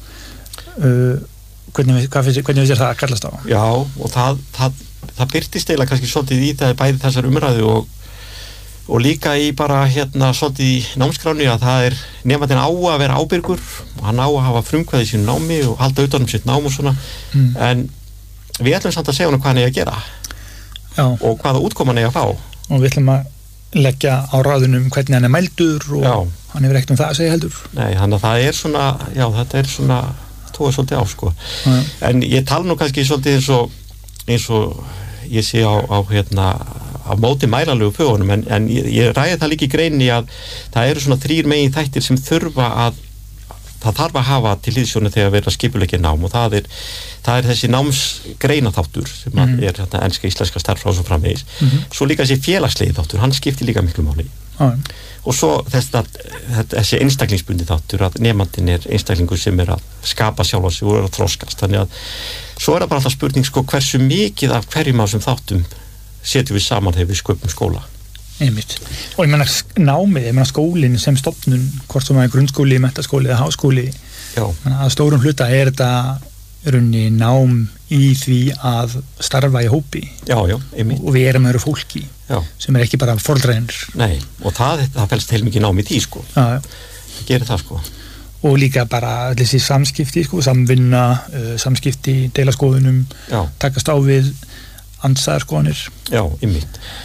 Hvernig finnst þér það að kallast á? Já, og það birtist eiginlega kannski svolítið í það bæði þessar umræðu og líka í bara svolítið í námskránu að það nemandinn á að vera ábyrgur og hann á að hafa frumkvæði í sínu námi og halda utan sitt nám og svona en við ætlum samt að segja hann hvað hann eigi að gera og hvaða útkoma hann eigi að fá og við ætlum að leggja á ráðunum hvernig hann mældur og hann hefur ekkert það að segja heldur Nei, þannig að það svona þetta svona tóða svolítið á sko en ég tala nú kannski svolítið eins og ég sé á móti mælanlegu fögunum en ég ræði það líka í greinni að það eru svona 3 megin þættir sem þurfa það þarf að hafa til hliðsjónu þegar verið að skipuleggja nám og það er þessi námsgreinaþáttur sem enska íslenska starffræði og svo framvegis svo líka þessi félagslegi þáttur hann skiptir líka miklu máli og svo þessi einstaklingsbundi þáttur að nemandinn einstaklingur sem að skapa sjálfa sig og að þroskast þannig að svo það bara alltaf spurning sko hversu mikið af hverjum af þessum þáttum setjum við saman þegar við sköpum skóla Einmitt. Og ég meina námið, skólinn sem stofnun hvort sem er grunnskóli, menntaskóli eða háskóli að stórum hluta þetta runni nám í því að starfa í hópi einmitt. Og við erum öðru fólki sem ekki bara foreldræðinir Nei, og það felst heilmikið nám í því sko það gerir það sko og líka bara þessi samskipti sko, samvinna, samskipti deila skoðunum, takast á við andstæðar skoðanir einmitt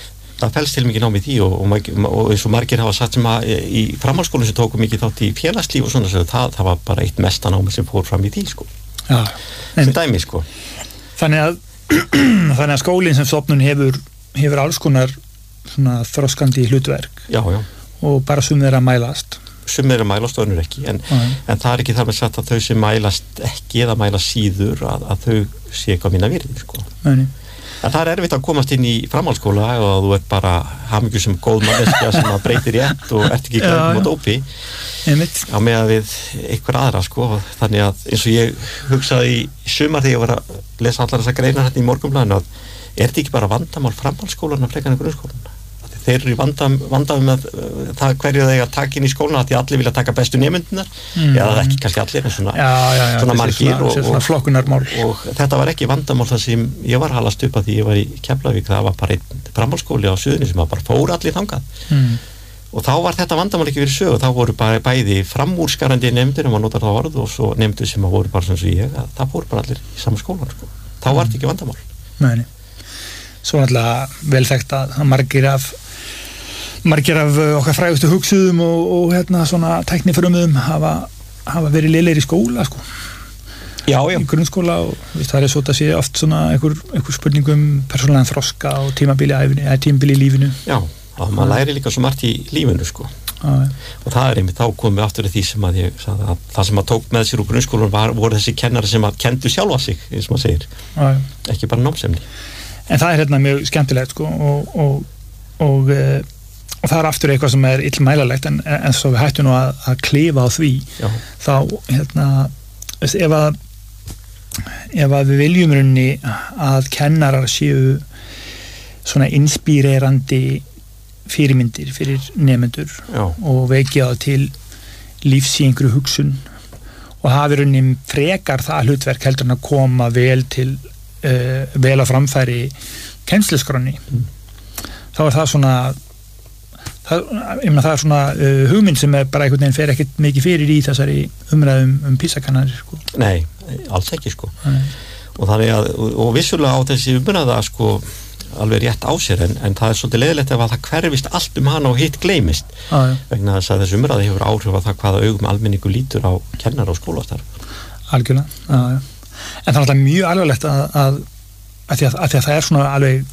það felst til mikið nám í því og eins og margir hafa sagt sem að í framhaldsskólum sem tóku mikið þátt í félagslíf og svona, það var bara eitt mesta námi sem fór fram í því, sko. Já. Sem dæmi, sko. Þannig að skólinn sem stofnun hefur alls konar svona þroskandi hlutverk. Já. Og bara sum þeirra mælast. Sum þeirra mælast og önnur ekki, en það er ekki þar með sagt að þau sem mælast ekki eða mælast síður að þau sé eitthvað minna virði, sko. Nei. En það er erfitt að komast inn í framhaldsskóla og þú ert bara hamingju sem góð manneskja sem að breytir rétt og ert ekki græðum og dópi á meðan við einhver aðra, sko. Þannig að eins og ég hugsaði í sumar þegar ég var að lesa allar þessar greinar hérna í Morgunblaðinu að er þetta ekki bara vandamál framhaldsskólan að frekar en grunnskólan? Þeir eru í vandamál með það hverju þeir að taka inn í skólan að því allir vilja taka bestu nemyndunar eða ekki kannski allir en svona margir og flokkunarmál og þetta var ekki vandamál það sem ég var halast upp að því ég var í Keflavík, það var bara einn framhaldsskóli á Suðurnesjum sem bara fór allir þangað og þá var þetta vandamál ekki verið sög og þá voru bara bæði framúrskarandi nemyndur maður notar það orð og svo nemyndur sem voru bara sem ég, það fóru bara allir í sama skólan, sko. Þá var þetta ekki vandamál. Nei. Svo náttúrulega vel þekkt að margir af okkar frægustu hugsuðum og hérna svona tæknifrömmuðum hafa verið lélegir í skóla, sko. Já. Í grunnskóla og það er svo að sé oft svona einhver spurningum persónulegan þroska og tímabili í lífinu. Já, og maður læri líka svo margt í lífinu, sko. Og það er einmitt þá komið aftur því sem að ég sagði að það sem að tók með sér úr grunnskólan voru þessi kennari sem að kendu sjálfa sig, eins og maður segir. Ekki bara námsefni. En það er hérna mjög skemmtilegt, sko, og það er aftur eitthvað sem er illmælalegt en svo við hættum nú að klifa á því. Já. Þá hérna ef að við viljum runni að kennarar séu svona inspírerandi fyrirmyndir fyrir nemendur og vekja það til lífs í einhverju hugsun og hafi runni frekar það hlutverk heldur en að koma vel á framfæri kennsluskránni. Þá er það svona það er svona hugmynd sem er bara einhvern veginn fer ekkert mikið fyrir í þessari umræðum PISA-kannanir, sko. Nei, alls ekki, sko. Og þannig að og vissulega á þessi umræða, sko, alveg rétt á sér en það er svolítið leiðilegt ef að það hverfist allt hana og hitt gleymist vegna þess að þessi umræða hefur áhrif að það hvaða augum almenningu lítur á kennar og skólastarf. Algjörlega, en það er alltaf mjög alvarlegt að því að það er svona alveg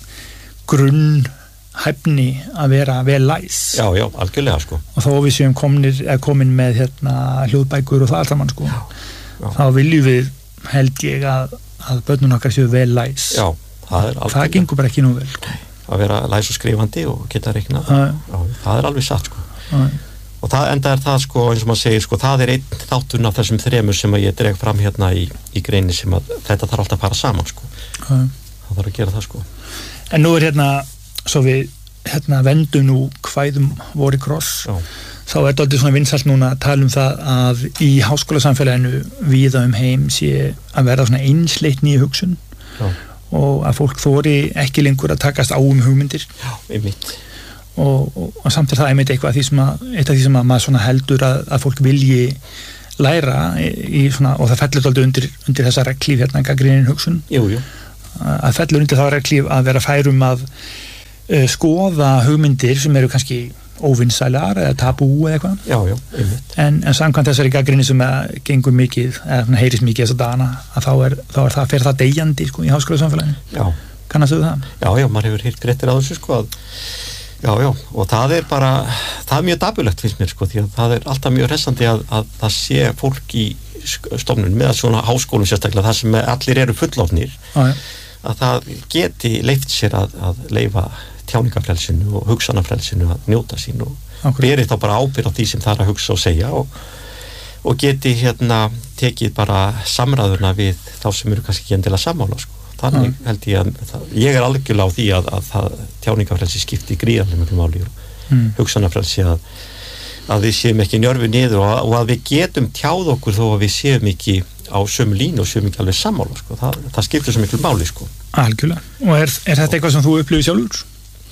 grunnhæfni að vera vel læs. Já, algjörlega, sko. Og þó við séum komin með hérna hljóðbækur og það allt saman, sko. Já. Þá viljum við, held ég, að börnun okkar séu vel læs. Já, það gengur bara ekki nú vel, sko. Að vera læs og skrifandi og geta reiknað. Já, það er alveg satt, sko. Og það enda er það, sko, eins og maður segir, sko, það er einn þátturinn af þessum þremur sem að ég dreg fram hérna í greini sem að þetta þarf alltaf að fara saman, sko. Það þarf að gera það, sko. En nú er svo við vendum nú kvæðum voru kross, þá er þetta alltaf svona vinsælt núna að tala um það að í háskólasamfélaginu víða heim sé að verða svona einsleitni í hugsun og að fólk þori ekki lengur að takast á hugmyndir. Já, einmitt. Og samt er það einmitt eitt af því sem að maður svona heldur að fólk vilji læra svona, og það fellur alltaf undir þessa reglíf gagnrýnin hugsun. Jú. Að fellur undir það reglíf að vera færum að skoða hugmyndir sem eru kannski óvinsælar eða tabú eða eitthvað. Já, einmitt. En samkvæmt þessari gagnrýni sem gengur mikið, eða heyrist mikið þess að dana, að fer það deyjandi, sko, í háskólasamfélaginu. Já. Kannastu það? Já, maður hefur heyrt fréttir á þessu, sko, Já, og það er bara, það er mjög dapurlegt finnst mér, sko, því að það er alltaf mjög hressandi að það sé fólk í stofnun með svona háskólum sérstaklega, það sem allir eru fullofnir, að það geti leyft sér að leyfa tjáningafrelsinu og hugsanafrelsinu að njóta sín og beri þá bara ábyrgð á því sem það er að hugsa og segja og geti tekið bara samræðuna við þá sem eru kannski ekki endilega sammála, sko. Þannig held ég að ég er algjörlega á því að tjáningafrelsi skipti gríðarlega miklu máli og hugsanafrelsi að við séum ekki njörfu niður og að við getum tjáð okkur þó að við séum ekki á sömu línu og séum ekki alveg sammála, sko. Það skiptir svo miklu máli, sko. Algjörlega. Og er þetta eitthvað sem þú upplifir sjálfur?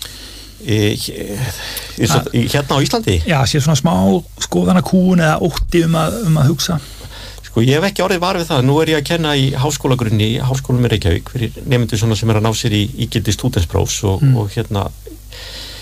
Hérna á Íslandi? Já, sé svona smá skoðanakúun eða ótti um að hugsa. Sko, ég hef ekki orðið var við það. Nú er ég að kenna í háskólagrunni, í háskólum í Reykjavík fyrir nemendur svona sem er að ná sér í ígildi stúdentsprófs og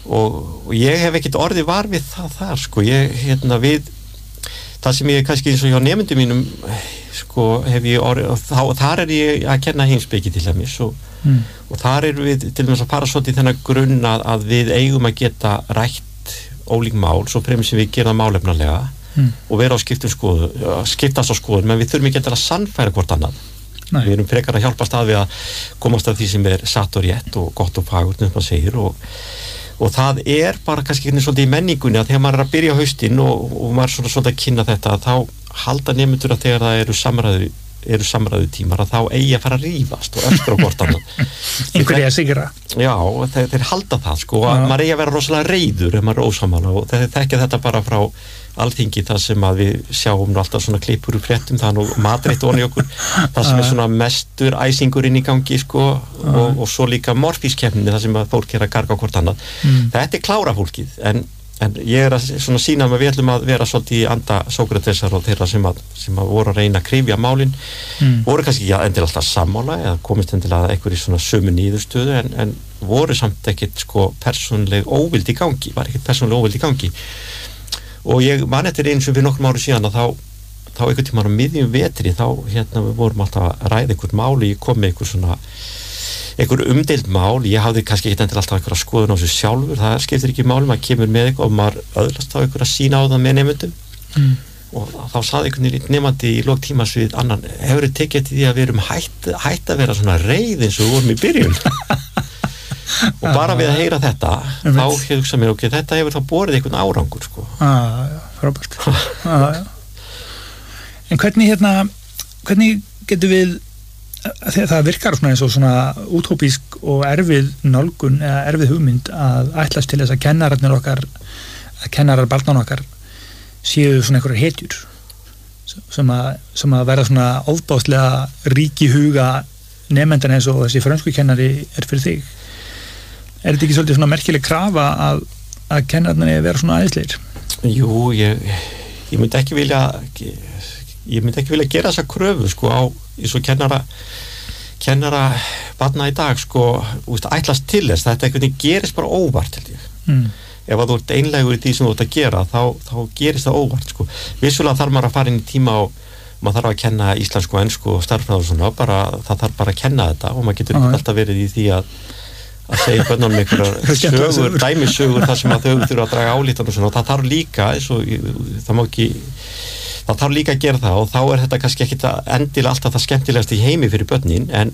og ég hef ekkert orðið var við það þar sko, það sem ég kannski eins og hjá nemendum mínum sko hef ég orðið, og þar ég að kenna heimspeki til dæmis og þar við til dæmis að fara svolítið þennan grunn að við eigum að geta rætt ólík mál, svo fremur sem við gera málefnalega og vera á skiptast á skoðun, menn við þurfum ekki að sannfæra hvort annað. Nei. Við erum frekar að hjálpast að við að komast að því sem satt og rétt og gott og fagurt maður segir og það bara kannski svolítið í menningunni að þegar maður að byrja á haustinn og maður svolítið að kynna þetta, þá halda nemendur að þegar það eru samræðu tímar að þá eigi að fara að rífast og öskra á hvort annan. Einhverja að sigra. Já, þeir halda það sko, að maður eigi að vera rosalega reiður ef maður er ósammála og þeir þekkja þetta bara frá Alþingi, það sem að við sjáum alltaf svona klippur úr fréttum, það nú matreitt onni okkur, það sem svona mestur æsingurinn í gangi sko og svo líka morfískeppninni, það sem að fólk að garga hvort annað. Þetta klára fólkið, en ég að svona sína að við ætlum að vera svolítið í anda Sókratesar og þeirra sem að voru að reyna að krifja málin, voru kannski ekki endilega alltaf sammála eða komist endilega eitthvað í svona sömu niðurstöðu en voru samt ekkert sko persónuleg óvild í gangi, var ekkert persónuleg óvild í gangi. Og ég man eftir eins og fyrir nokkrum árum síðan að þá einhvern tímann á miðjum vetri þá við vorum alltaf að ræða einhvern mál og ég kom með einhver umdeild mál, ég hafði kannski ekki endilega alltaf einhverja skoðun á þessu sjálfur, það skiptir ekki máli, maður kemur með eitthvað og maður öðlast þá einhverja sína á það með nemendum og þá saði einhvern nemandi í lok tímas við annan, hefur þið tekið eftir því að við erum hætt að vera svona reið eins og við vorum í byrjun og bara við að heyra þetta þá hugsa mér, ok, þetta hefur þá borið einhvern árangur sko. Frábært. En hvernig getum við, það virkar svona eins og svona útópísk og erfið nálgun eða erfið hugmynd að ætlast til þess að kennarar barnanna okkar séu svona einhverjar hetjur sem að verða svona ofbáðslega ríki huga nemendan eins og þessi frönskukennari fyrir þig. Er þetta ekki svolítið svona merkileg krafa að kennararnir vera svona æðislegir? Jú, ég myndi ekki vilja gera þessa kröfu sko á eins og kennara barna í dag sko, ætlast til þess, þetta einhvern veginn gerist bara óvart held ég. Ef að þú ert einlægur í því sem þú ert að gera þá gerist það óvart sko. Vissulega þarf maður að fara inn í tíma og maður þarf að kenna íslensku og ensku og stærðfræði og svona, það þarf bara að kenna þetta og maður getur alltaf verið í því að segja bönnunum einhverjar dæmissögur þar sem að þau þurfa að draga álítan og svona og það þarf líka það þarf líka að gera það og þá er þetta kannski ekkit endilega alltaf það skemmtilegast í heimi fyrir börnin en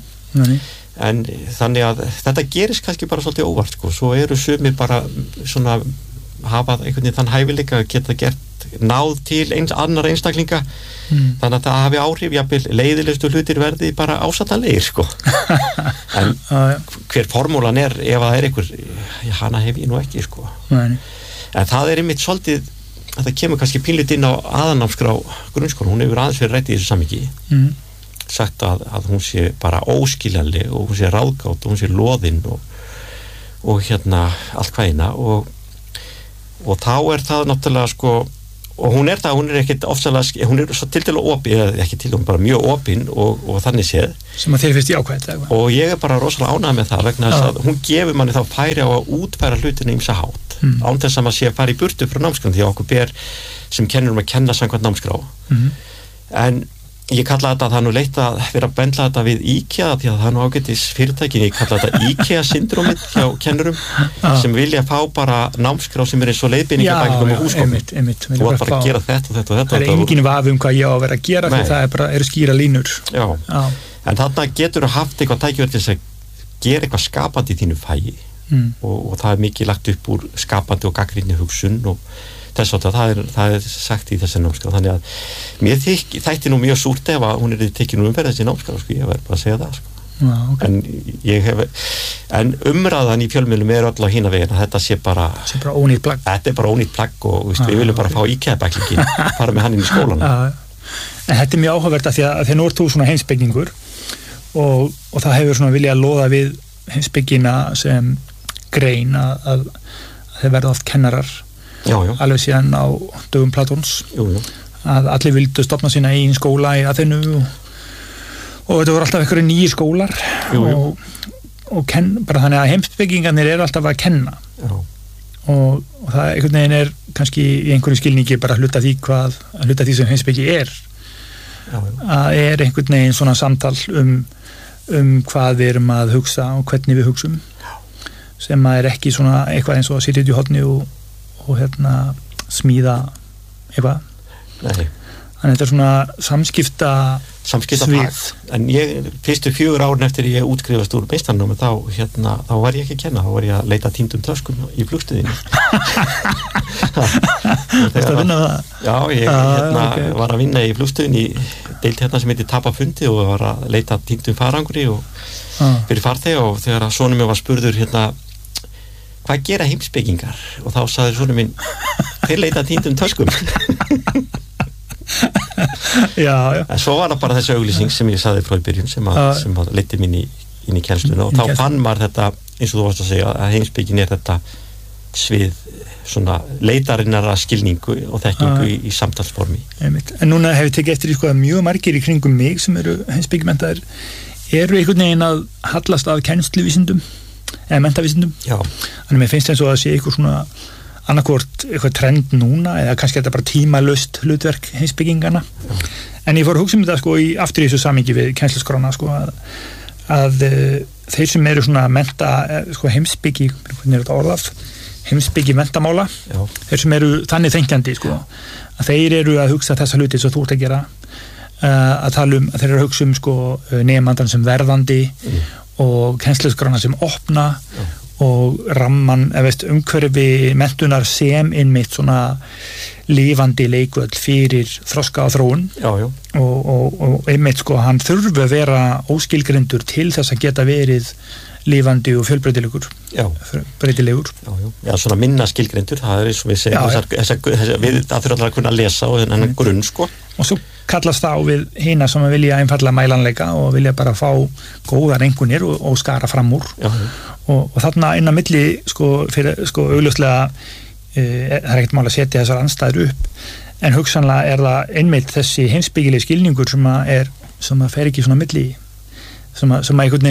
þannig að þetta gerist kannski bara svolítið óvart sko, svo eru sumir bara svona hafa einhvern veginn þann hæfileika að geta náð til annar einstaklinga þannig að það hafi áhrif, jafnvel leiðilegustu hlutir verði bara ásættanlegir sko. En hver formúlan ef það einhver, hana hef ég nú ekki sko. En það einmitt svolítið, það kemur kannski pínlítið inn á aðalnámskrá grunnskóla, hún hefur aðeins verið rætt í þessu samhengi sagt að hún sé bara óskiljanleg og hún sé ráðgátt og hún sé loðinn og allt hvaðina og þá það náttúrulega sko og hún er ekkert ofsalega, hún er svo tiltölulega opin, eða ekki til, hún bara mjög opin og þannig séð. Sem að þér finnst jákvætt eða? Og ég bara rosalega ánægð með það vegna þess að hún gefur manni þá færi á að útfæra hlutina ýmsa hátt. Án þess að maður sé að fara í burtu frá námskrá því að okkur ber sem kennurum að kenna samkvæmt námskrá. En ég kalla þetta að það nú leitt að vera að bendla þetta við IKEA því að það nú ágætis fyrirtækin, ég kalla þetta IKEA-syndrómið hjá kennurum sem vilja fá bara námskrá sem eins og leiðbeiningabækingum og húsgögnum. Þú var bara að gera þetta og þetta og þetta. Það engin vafi hvað ég á að vera að gera því það bara eru skýra línur. Já, en þarna getur þú haft eitthvað tækifæri til þess að gera eitthvað skapandi í þínu fagi og það mikið lagt upp úr skapandi og gagnrýni hugsun og þess að það sagt í þessi námskrá þannig að mér þætti nú mjög súrt ef að hún tekið nú umferð þessi námskrá sko, ég verð bara að segja það sko. Okay. en umræðan í fjölmiðlum öll á hina veginn að þetta sé bara ónýtt plagg. Þetta bara ónýtt plagg og við viljum bara fá IKEA-bæklingin fara með hann inn í skólan. En þetta er mjög áhugavert að því að nú ert þú svona heimspekingur og það hefur svona viljað loða við heimspekina sem grein að þeir verða oft kennarar alveg síðan á dögum Platóns að allir vildu stofna sína eigin skóla í Aþenu og þetta voru alltaf einhverju nýjir skólar og bara þannig að heimspekingarnir eru alltaf að kenna og það einhvern veginn kannski í einhverju skilningi bara hluta því sem heimspeki að einhvern veginn svona samtal hvað við erum að hugsa og hvernig við hugsum sem að ekki svona eitthvað eins og að sitja út í horni og smíða eitthvað. Nei. Þannig þetta svona samskipta svið. En fyrstu 4 árin eftir ég útskrifast úr meistarnámi þá var ég ekki að kenna, þá var ég að leita týndum töskum í flugstöðinni. Varstu að vinna það? Já, ég var að vinna í flugstöðinni deild sem heitir Tapafundi og var að leita týndum farangri og fyrir farþega og þegar sonur mér var spurður hvað gera heimspekingar og þá sagði sonur minn þeir leita týndum töskum. Já. En svo var það bara þessi auglýsing sem ég sagði frá í byrjun sem að leiddi mín inn í kennsluna og þá fann maður þetta eins og þú varst að segja að heimspekin þetta svið svona leitarinnar að skilningu og þekkingu í samtalsformi. En núna hef ég tekið eftir í að mjög margir í kringum mig sem eru heimspekimenntaðir eru einhvern veginn að hallast að kennsluvísindum eða menntavísindum. Já. Þannig mér finnst eins og að sé eitthvað svona annarkvort eitthvað trend núna eða kannski þetta bara tímalaust hlutverk heimspekinganna. En ég fór að hugsa þetta aftur í þessu samhengi við kennsluskrána að þeir sem eru svona mennta heimspeki, hvernig þetta orðað heimspeki menntamála, þeir sem eru þannig þenkjandi að þeir eru að hugsa þessa hluti sem þú ert að gera að tala að þeir eru að hugsa nemandan sem verðandi og kennsluskrána sem opna og ramman, umhverfi menntunar sem einmitt svona lifandi leikvöld fyrir þroska og þróun. Já. Og einmitt hann þurfi að vera óskilgreindur til þess að geta verið lifandi og fjölbreytilegur. Breytilegur. Já, svona minna skilgreindur, það eins og við segjum við þurfum að kunna lesa og þennan grunn Og svo kallast það á við hina sem vilja einfallega mælanleika og vilja bara fá góðar einkunnir og skara fram úr. Og þarna inn á milli fyrir augljóslega það ekkert mál að setja þessar andstæður upp en hugsanlega það einmitt þessi heimspekilegi skilningur sem að fer ekki svona milli sem að einhvern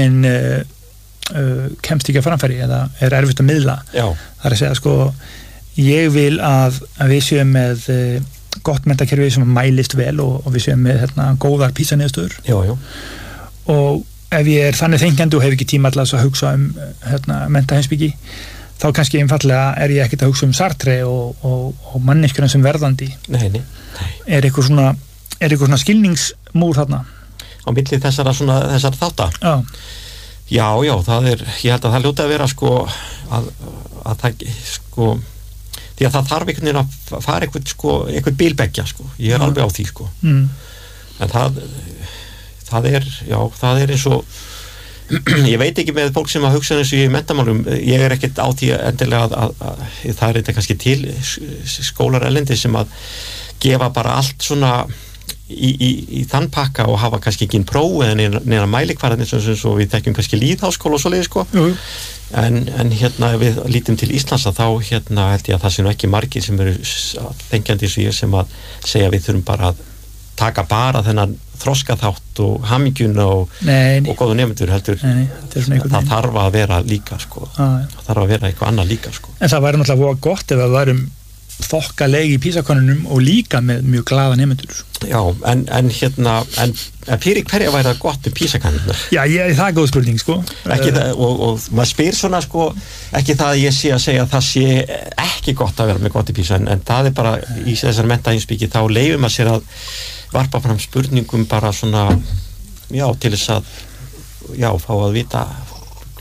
veginn kemst ekki að framfæri eða erfitt að miðla. Það að segja ég vil að við séum með gott menntakerfi sem mælist vel og við séum með góðar PISA-niðurstöður. Og ef ég þannig þenkjandi og hef ekki tíma alltaf að hugsa menntaheimspeki þá kannski einfallega ég ekkert að hugsa Sartre og manneskjuna sem verðandi. Nei. Er eitthvað svona skilningsmúr þarna? Á milli þessar þátta? Já, ég held að það hljóti að vera að það því að það þarf einhvern veginn að fara eitthvað bílbeggja ég alveg á því en það er eins og ég veit ekki með fólk sem að hugsa eins og ég í menntamálum ég ekkert á því endilega að það þetta kannski til skólar erlendi sem að gefa bara allt svona í þann pakka og hafa kannski ekki próf eða neina mælikvarðanir eins og við þekkjum kannski lýðháskóla og svoleiðis en við lítum til Íslands að þá held ég að það sé nú ekki margir sem eru þengjandi eins og ég sem að segja við þurfum bara að taka bara þennan þroskaþátt og hamingjuna og góðu nefndur heldur það þarf að vera líka það þarf að vera eitthvað annað líka En það væri náttúrulega gott ef það værum þokkalegi í PISA-könnunum og líka með mjög glaða nefndur. Já, en fyrir hverja væri það gott með PISA-könnunum? Já, það er góð spurning, Ekki það, og maður spyr svona, ekki það að ég sé að segja að það sé ekki gott að vera með gott í PISA, en það er bara í þessar menntaheimspeki, þá leyfum maður sér að varpa fram spurningum bara svona, til þess að, fá að vita